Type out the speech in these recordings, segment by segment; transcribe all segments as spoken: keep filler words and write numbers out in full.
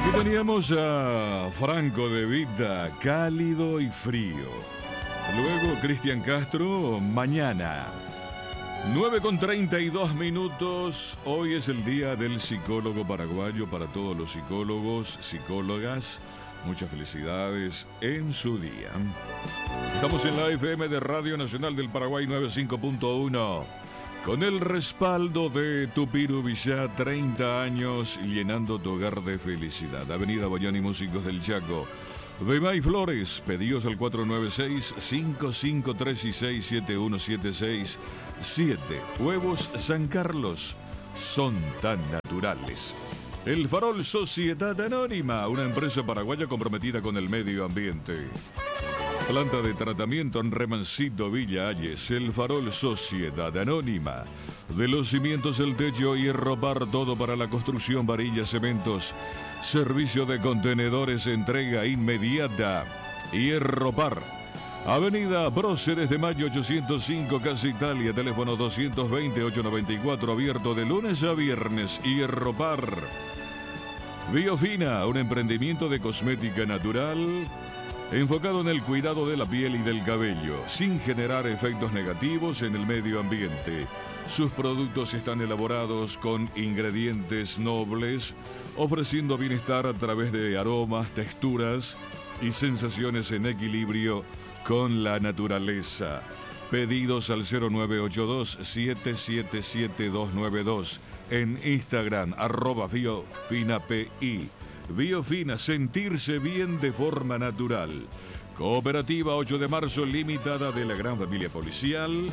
Aquí teníamos a Franco De Vita, cálido y frío. Luego Cristian Castro, mañana. nueve con treinta y dos minutos. Hoy es el día del psicólogo paraguayo para todos los psicólogos, psicólogas. Muchas felicidades en su día. Estamos en la F M de Radio Nacional del Paraguay noventa y cinco punto uno. Con el respaldo de Tupiru Villá, treinta años llenando tu hogar de felicidad. Avenida Boyani Músicos del Chaco. Bemay Flores, pedidos al cuatro nueve seis, cinco cinco tres seis, siete uno siete seis. siete. Huevos San Carlos son tan naturales. El Farol Sociedad Anónima, una empresa paraguaya comprometida con el medio ambiente. Planta de tratamiento en Remancito Villa Ayes, El Farol Sociedad Anónima. De los cimientos, el techo, hierro par, todo para la construcción, varillas, cementos. Servicio de contenedores, entrega inmediata. Hierro par. Avenida Próceres de Mayo ochocientos cinco, Casa Italia, teléfono doscientos veinte, ochocientos noventa y cuatro, abierto de lunes a viernes. Hierro par. Biofina, un emprendimiento de cosmética natural enfocado en el cuidado de la piel y del cabello, sin generar efectos negativos en el medio ambiente. Sus productos están elaborados con ingredientes nobles, ofreciendo bienestar a través de aromas, texturas y sensaciones en equilibrio con la naturaleza. Pedidos al cero nueve ocho dos, siete siete siete, dos nueve dos. En Instagram, arroba biofinapi. Biofina, sentirse bien de forma natural. Cooperativa ocho de marzo, limitada de la Gran Familia Policial.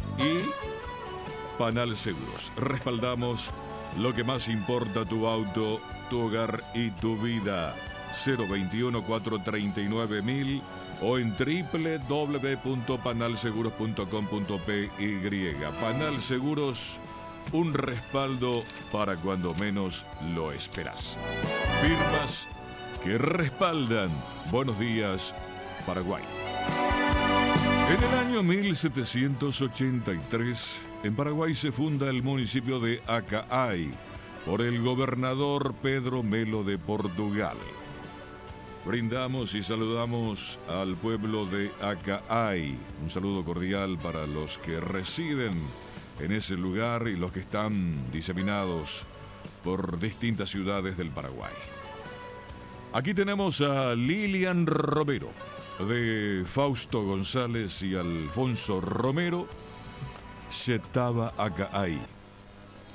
Y Panal Seguros. Respaldamos lo que más importa: tu auto, tu hogar y tu vida. cero veintiuno, cuatrocientos treinta y nueve mil o en doble u doble u doble u punto panal seguros punto com punto p y. Panal Seguros, un respaldo para cuando menos lo esperas. Firmas que respaldan. Buenos días, Paraguay. En el año mil setecientos ochenta y tres, en Paraguay se funda el municipio de Acaay por el gobernador Pedro Melo de Portugal. Brindamos y saludamos al pueblo de Acaay. Un saludo cordial para los que residen en ese lugar y los que están diseminados por distintas ciudades del Paraguay. Aquí tenemos a Lilian Romero, de Fausto González y Alfonso Romero, Setaba Acaay.